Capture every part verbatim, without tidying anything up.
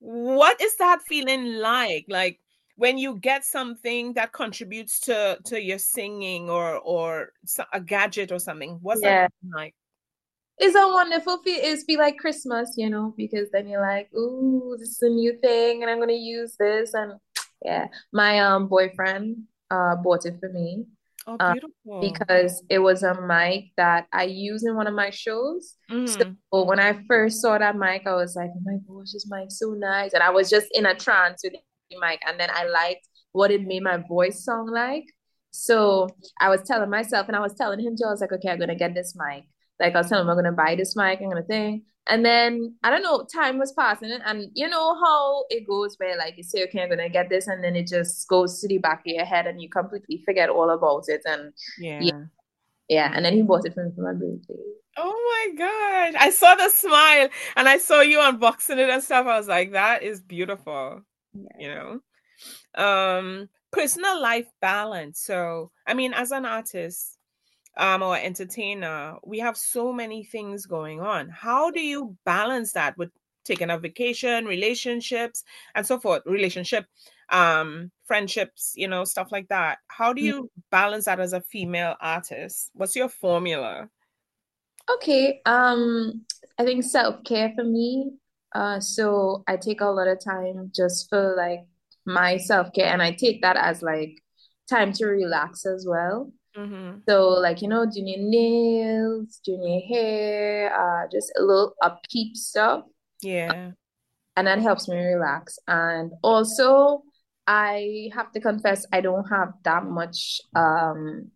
what is that feeling like? Like when you get something that contributes to to your singing or or so- a gadget or something. What's that Yeah. like? It's a wonderful feel. It's feel like Christmas, you know, because then you're like, ooh, this is a new thing and I'm gonna use this. And yeah, my um boyfriend uh bought it for me. Oh, Uh, beautiful. because it was a mic that I use in one of my shows. So Mm, when I first saw that mic, I was like, oh my gosh, this mic's so nice. And I was just in a trance with the mic. And then I liked what it made my voice sound like. So I was telling myself and I was telling him too, I was like, okay, I'm gonna get this mic. Like I was telling him I'm gonna buy this mic, I'm gonna thing. And then I don't know, time was passing and you know how it goes where like you say, okay, I'm gonna get this, and then it just goes to the back of your head and you completely forget all about it. And yeah, yeah. yeah. And then he bought it for me for my birthday. Oh my gosh. I saw the smile and I saw you unboxing it and stuff. I was like, that is beautiful, you Yeah. know? Um, personal life balance. So, I mean, as an artist, um, or entertainer, we have so many things going on. How do you balance that with taking a vacation, relationships, and so forth? Relationship, um, friendships, you know, stuff like that. How do you balance that as a female artist? What's your formula? Okay. Um, I think self-care for me. Uh, so I take a lot of time just for like my self-care, and I take that as like time to relax as well. Mm-hmm. So like, you know, doing your nails, doing your hair, uh, just a little upkeep stuff. Yeah. And that helps me relax. And also, I have to confess, I don't have that much um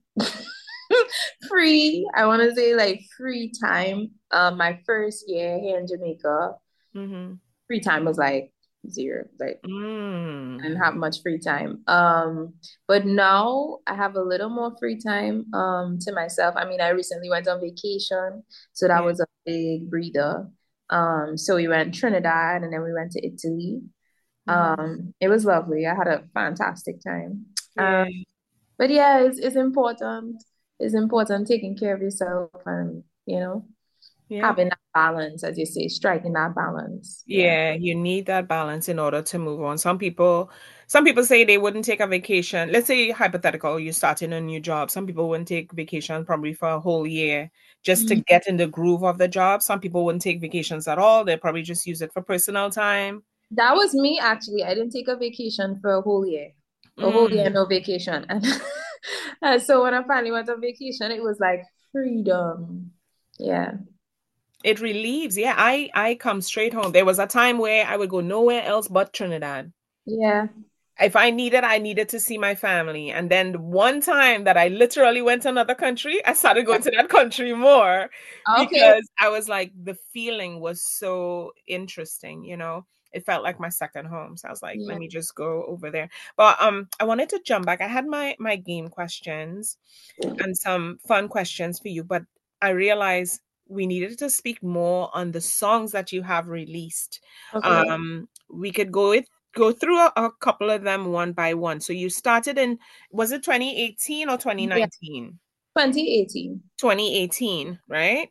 free, I want to say like free time. Um, my first year here in Jamaica, Mm-hmm. free time was like zero. Like I Mm. didn't have much free time. Um, but now I have a little more free time um to myself. I mean, I recently went on vacation, so that Yeah. was a big breather. Um, so we went Trinidad and then we went to Italy. Mm-hmm. Um, it was lovely. I had a fantastic time. Um, Yeah. but yeah, it's it's important. It's important taking care of yourself and you know Yeah. having that balance, as you say, striking that balance. Yeah. Yeah, you need that balance in order to move on. Some people, some people say they wouldn't take a vacation. Let's say hypothetical, you start in a new job. Some people wouldn't take vacation probably for a whole year just to Mhm. get in the groove of the job. Some people wouldn't take vacations at all. They probably just use it for personal time. That was me actually. I didn't take a vacation for a whole year. A whole year, Mm. no vacation. And, and so when I finally went on vacation, it was like freedom. Yeah. It relieves. Yeah, I I come straight home. There was a time where I would go nowhere else but Trinidad. Yeah. If I needed, I needed to see my family. And then one time that I literally went to another country, I started going to that country more Okay. because I was like, the feeling was so interesting, you know. It felt like my second home. So I was like, let Yeah. me just go over there. But um, I wanted to jump back. I had my my game questions and some fun questions for you, but I realized we needed to speak more on the songs that you have released. Okay. Um, we could go with go through a, a couple of them one by one. So you started in, was it twenty eighteen or Yeah. twenty nineteen? twenty eighteen. twenty eighteen, right?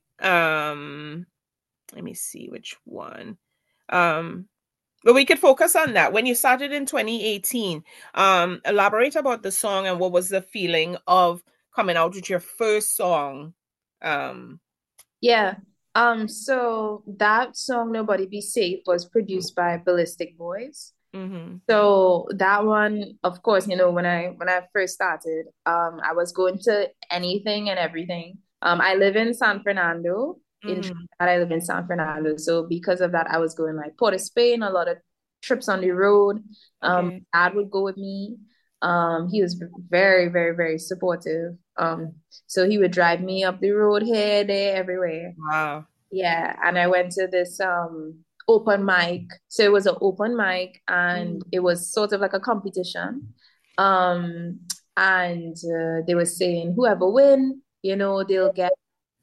Um, let me see which one. Um, but we could focus on that. When you started in twenty eighteen, um, elaborate about the song and what was the feeling of coming out with your first song. Um, Yeah. Um, so that song Nobody Be Safe was produced by Ballistic Boys. mhm. So that one, of course, you know, when I when I first started, um, I was going to anything and everything. Um, I live in San Fernando. In Trinidad, Mhm. I live in San Fernando. So because of that, I was going like Port of Spain, a lot of trips on the road. Um, Okay. Dad would go with me. Um, he was very, very, very supportive. Um, so he would drive me up the road here, there, everywhere. Wow. Yeah, and I went to this um open mic. So it was an open mic and Mhm. it was sort of like a competition. Um and uh, they were saying whoever win, you know, they'll get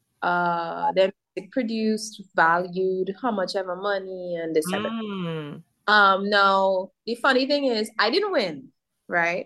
uh their music produced, valued, how much ever money and this and that. Mm. Um now the funny thing is I didn't win, right?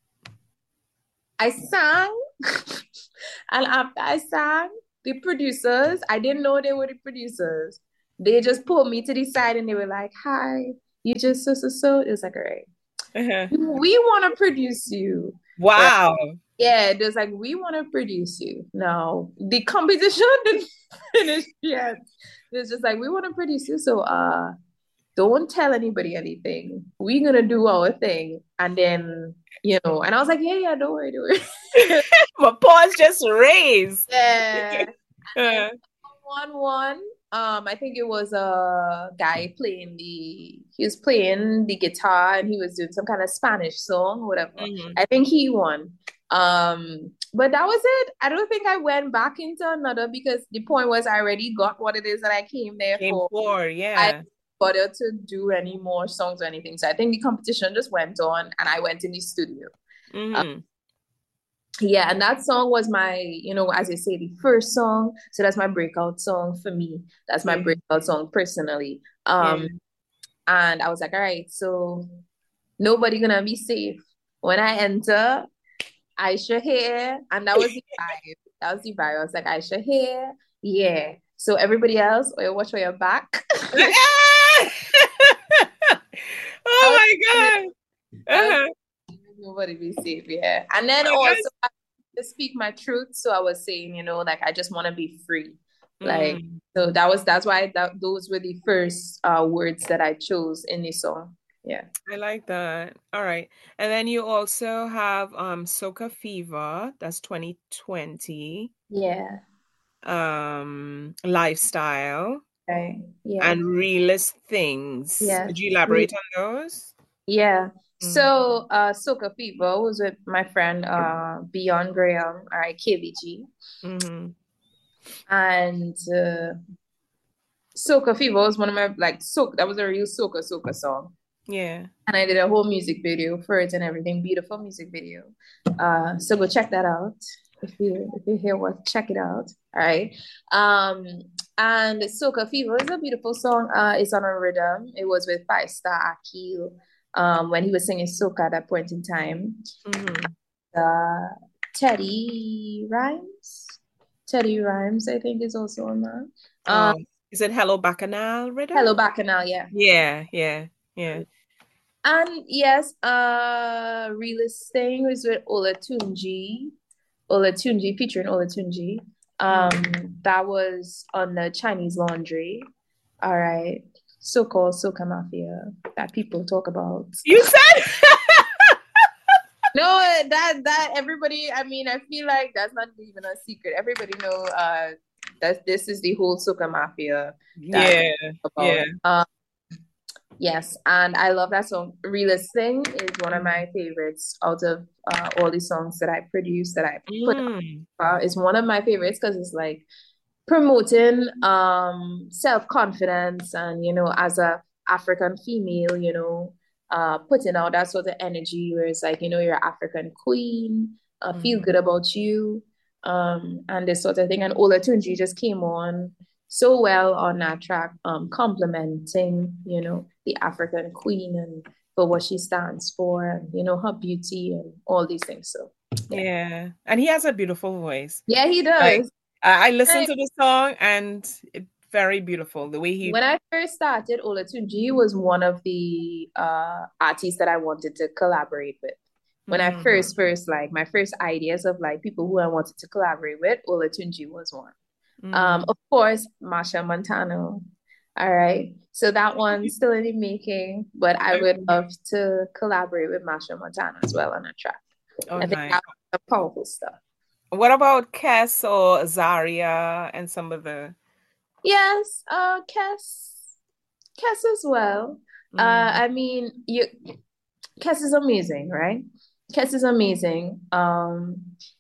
I sang and after I sang, the producers, I didn't know they were the producers. They just pulled me to the side and they were like, hi, You just so so so. It was like, all right, Uh-huh. we want to produce you. Right? Wow. Yeah, it was like we want to produce you. No, the competition didn't finish yet. It's just like we want to produce you. So uh don't tell anybody anything. We're gonna do our thing. And then, you know, and I was like, yeah, yeah, don't worry, don't worry. My paws just raised. Yeah. And then Uh, one one, um, I think it was a guy playing the he was playing the guitar and he was doing some kind of Spanish song, whatever. mhm. I think he won. Um, but that was it. I don't think I went back into another because the point was I already got what it is that I came there Came for. forward, I yeah. didn't bother to do any more songs or anything. So I think the competition just went on and I went in the studio. Uh, Hmm. yeah, and that song was my, you know, as I say, the first song. So that's my breakout song for me. That's my Yeah, breakout song personally. yeah. Um, and I was like, all right, so nobody gonna be safe. When I enter, Aisha here, and that was the vibe. That was the vibe. I was like, Aisha here, yeah. So everybody else, or watch where your back. I Oh was my God. I was Uh-huh. nobody be safe, yeah. And then Oh, also that's I to speak my truth. So I was saying, you know, like I just want to be free. Like mm, so that was that's why that those were the first uh words that I chose in the song. Yeah. I like that. All right. And then you also have um Soca Fever, that's twenty twenty. Yeah. Um Lifestyle Right. Yeah. and Realist Things. Yes. Could you Re- elaborate on those? yeah. Mm, So uh Soca Fever was with my friend uh Beyond Graham, all right, K V G. mm-hmm. And uh Soca Fever was one of my like soca that was a real soca soca song. Yeah. And I did a whole music video for it and everything. Beautiful music video. Uh, so go check that out if you if you hear what check it out. All right. Um, and Soca Fever is a beautiful song. Uh, it's on a rhythm. It was with Five Star Akil. Um, when he was singing soca at that point in time. Mm-hmm. Uh, Teddy Rhymes. Teddy Rhymes, I think, is also on that. Um, Oh, is it Hello Bacchanal rhythm? Hello Bacchanal, yeah. Yeah, yeah, yeah. And yes, uh, Realist Thing was with Olatunji, Olatunji featuring Olatunji. Mm. Um, that was on the Chinese Laundry. All right, so-called Soca Mafia that people talk about. You said No, that that everybody. I mean, I feel like that's not even a secret. Everybody know uh that this is the whole Soca Mafia that Yeah, about. yeah. Um, Yes, and I love that song. Realist Thing is one of Mm. my favorites out of uh, all the songs that I produce that I put Mm. out. It's one of my favorites because it's like promoting um self-confidence and you know as a African female, you know, uh putting out that sort of energy where it's like, you know, you're African queen, uh, feel Mhm. good about you, um, and this sort of thing. And Olatunji just came on so well on that track, um, complimenting, you know, the African queen and for what she stands for, and you know, her beauty and all these things. So yeah. Yeah. And he has a beautiful voice. Yeah, he Like does. I, I listened to the song and it, very beautiful. The way he When I first started, Olatunji was one of the uh, artists that I wanted to collaborate with. When I mm, first, first, like my first ideas of like people who I wanted to collaborate with, Olatunji was one. Um, mm. of course, Masha Montano. All right. So that one's still in the making, but I would love to collaborate with Masha Montano as well on a track. Oh, I think nice. that's the powerful stuff. What about Kes or Zaria and some of the Yes, uh, Kes, Kes as well. Uh, mm, I mean, you Kes is amazing, right? Kes is amazing. Um,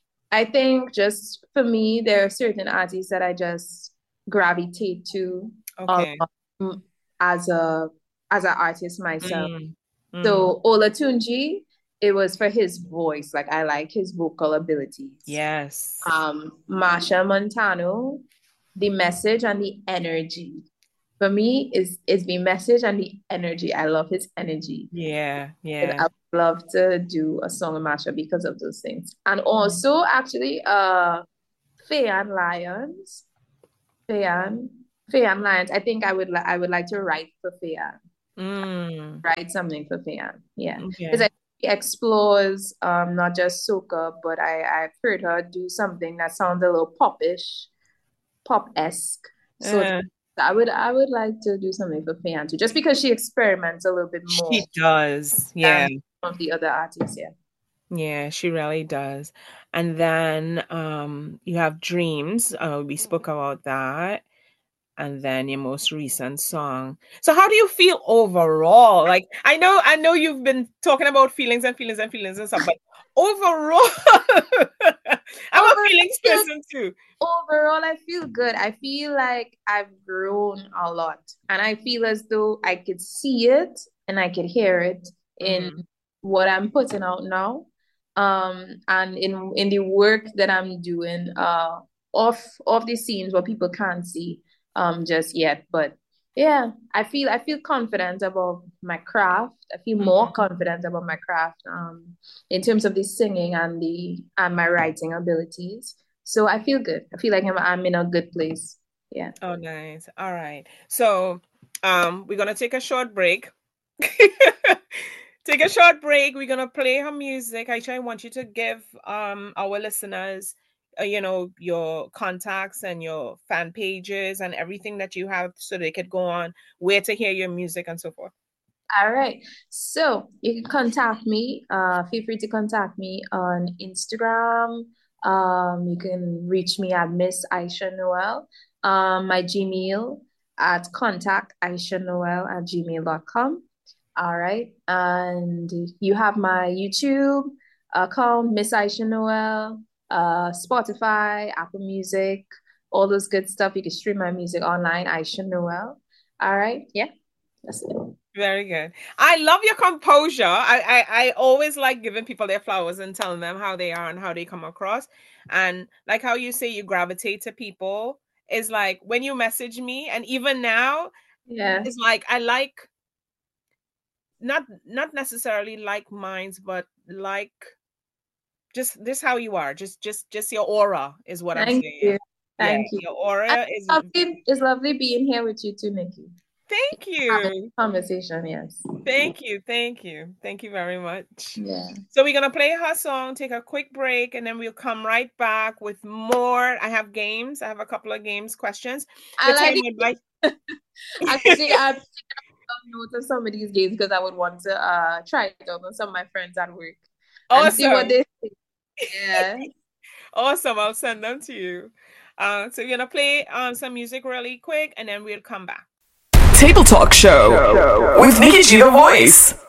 I think just for me, there are certain artists that I just gravitate to a okay. lot mm, as a as an artist myself. Mm, mm. So Olatunji, it was for his voice. Like I like his vocal abilities. Yes. Um, Masha Montano, the message and the energy. For me, is is the message and the energy. I love his energy. Yeah, And I yeah. would love to do a song with Masha because of those things. And Mm. also, actually, uh, Fayan Lyons, Fayan, Fayan Lyons. I think I would li- I would like to write for Fayan. Mm. Write something for Fian. Yeah. Because Okay. I she explores um not just soca, but I, I've heard her do something that sounds a little popish, pop-esque. So Uh, I would I would like to do something for Fian too, just because she experiments a little bit more she does. Yeah. than some of the other artists, yeah. Yeah, she really does. And then um you have Dreams. Uh, we spoke about that. And then your most recent song. So how do you feel overall? Like I know I know you've been talking about feelings and feelings and feelings and stuff, but overall I'm a feelings Overall, person too. overall, I feel good. I feel like I've grown a lot, and I feel as though I could see it and I could hear it in Mm, what I'm putting out now, um, and in in the work that I'm doing, uh, off off the scenes where people can't see, um, just yet. But yeah, I feel I feel confident about my craft. I feel more mhm. confident about my craft, um, in terms of the singing and the and my writing abilities. So I feel good. I feel like I'm I'm in a good place. Yeah. Oh, nice. All right. So, um, we're gonna take a short break. Take a short break. We're gonna play her music. Actually, I want you to give um our listeners, uh, you know, your contacts and your fan pages and everything that you have, so they could go on where to hear your music and so forth. All right. So you can contact me. Uh, feel free to contact me on Instagram. Um, you can reach me at Miss Aisha Noel. Um, my Gmail at contact Aisha Noel at gmail dot com. All right. And you have my YouTube account, Miss Aisha Noel, uh, Spotify, Apple Music, all those good stuff. You can stream my music online, Aisha Noel. All right. Yeah, that's it. Very good. I love your composure. I, I I always like giving people their flowers and telling them how they are and how they come across. And like how you say you gravitate to people is like when you message me, and even now, Yeah. it's like I like not not necessarily like minds, but like just this how you are. Just just just your aura is what I'm Thank saying. you. Yeah, Thank you. your And aura it's is lovely, it's lovely being here with you too, Nikki. thank Having you. a conversation, yes. Thank you. Thank you. Thank you very much. Yeah. So we're gonna play her song, take a quick break, and then we'll come right back with more. I have games. I have a couple of games questions. I The like time would like it. Actually, I've taken note of some of these games because I would want to uh try it out on some of my friends at work and see what awesome. they think. Yeah. Awesome. I'll send them to you. Uh, so we're gonna play um some music really quick, and then we'll come back. Table Talk Show with Nikki G the Voice.